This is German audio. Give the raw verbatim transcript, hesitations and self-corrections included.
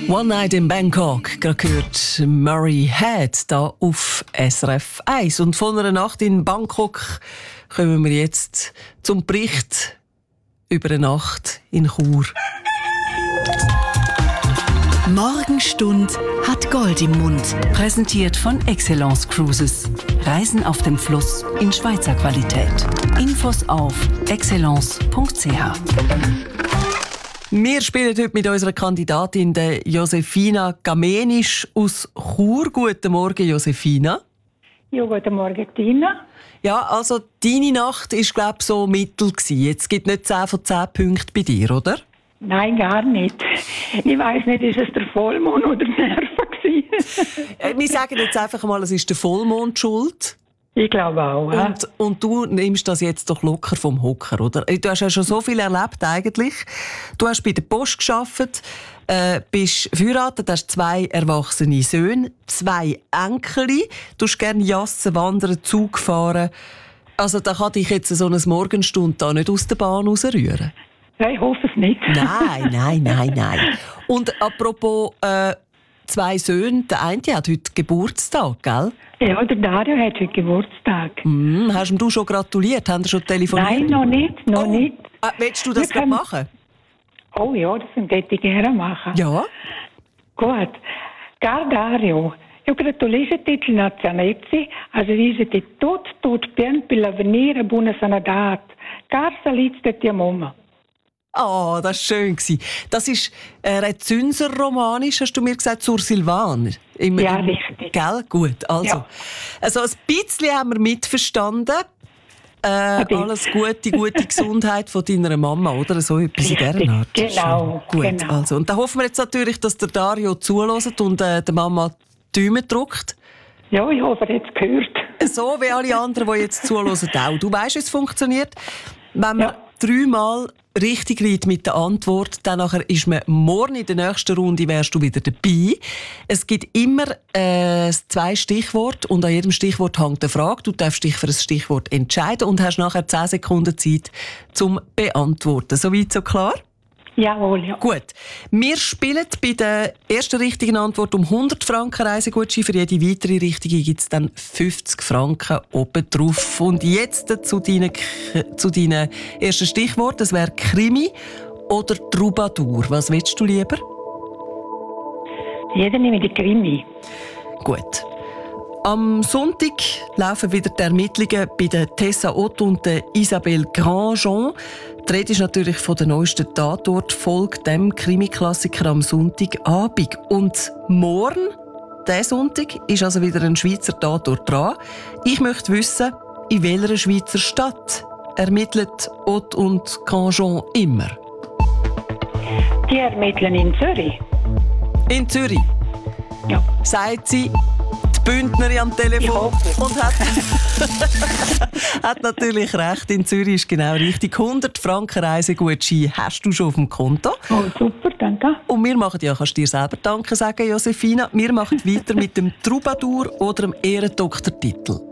One Night in Bangkok, gerade gehört Murray Head da auf S R F eins. Und von einer Nacht in Bangkok kommen wir jetzt zum Bericht über eine Nacht in Chur. Morgenstund hat Gold im Mund. Präsentiert von Excellence Cruises. Reisen auf dem Fluss in Schweizer Qualität. Infos auf excellence punkt c h. Wir spielen heute mit unserer Kandidatin, der Josefina Gamenisch aus Chur. Guten Morgen, Josefina. Ja, guten Morgen, Tina. Ja, also deine Nacht war, glaube ich, so mittel gewesen. Jetzt gibt es nicht zehn von zehn Punkten bei dir, oder? Nein, gar nicht. Ich weiss nicht, ist es der Vollmond oder die Nerven gewesen? Wir sagen jetzt einfach mal, es ist der Vollmond schuld. Ich glaube auch. Ja. Und, und du nimmst das jetzt doch locker vom Hocker, oder? Du hast ja schon so viel erlebt eigentlich. Du hast bei der Post gearbeitet, äh, bist verheiratet, hast zwei erwachsene Söhne, zwei Enkel, du hast gerne Jassen, Wandern, Zug fahren. Also da kann dich jetzt so eine Morgenstunde da nicht aus der Bahn rausrühren. Ja, ich hoffe es nicht. Nein, nein, nein, nein. Und apropos äh, zwei Söhne, der eine hat heute Geburtstag, gell? Ja, der Dario hat heute Geburtstag. Mm, hast du schon gratuliert? Haben Sie schon telefoniert? Nein, noch nicht, noch oh. nicht. Ah, willst du das Wir können... machen? Oh ja, das würde ich gerne machen. Ja. Gut. Caro Dario, io gratulisco-ti il nazionale, also visiti tutto, tutto bien per l'avvenire, buona sanità. Caro salizte ti mamma. Oh, das war schön. Das ist äh, Rezünser-Romanisch, hast du mir gesagt, zur Silvan. Im, Ja, im, richtig. Gell? Gut, also. Ja. Also ein bisschen haben wir mitverstanden. Äh, alles Gute, gute Gesundheit von deiner Mama, oder? So etwas Richtig, in dieser Art. genau, Gut, genau. also. Und da hoffen wir jetzt natürlich, dass der Dario zuhört und äh, der Mama die Daumen drückt. Ja, ich hoffe, er hat es gehört. So wie alle anderen, die jetzt zuhören, auch. Du weißt, wie es funktioniert. Wenn man Ja. dreimal richtig liegt mit der Antwort, dann nachher ist man morgen in der nächsten Runde wärst du wieder dabei. Es gibt immer äh, zwei Stichworte und an jedem Stichwort hängt eine Frage. Du darfst dich für ein Stichwort entscheiden und hast nachher zehn Sekunden Zeit zum Beantworten. Soweit so klar? Jawohl, ja. Gut. Wir spielen bei der ersten richtigen Antwort um hundert Franken Reisegutschein. Für jede weitere richtige gibt es dann fünfzig Franken obendrauf. Und jetzt zu deinen, zu deinen ersten Stichworten. Das wäre Krimi oder Troubadour. Was willst du lieber? Jeder nimmt die Krimi. Gut. Am Sonntag laufen wieder die Ermittlungen bei der Tessa Ott und der Isabelle Grandjean. Die Rede ist natürlich von der neuesten Tatort-Folge, dem Krimi-Klassiker am Sonntagabend. Und morgen, diesen Sonntag, ist also wieder ein Schweizer Tatort dran. Ich möchte wissen, in welcher Schweizer Stadt ermittelt Ott und Grandjean immer? Die ermitteln in Zürich. In Zürich. Ja. Sagt sie, die Bündnerin am Telefon und hat, hat natürlich recht. In Zürich ist genau richtig. hundert Franken Reisegutschein hast du schon auf dem Konto. Oh, super, danke. Und wir machen, ja, kannst du dir selber Danke sagen, Josefina. Wir machen weiter mit dem Troubadour oder dem Ehrendoktortitel.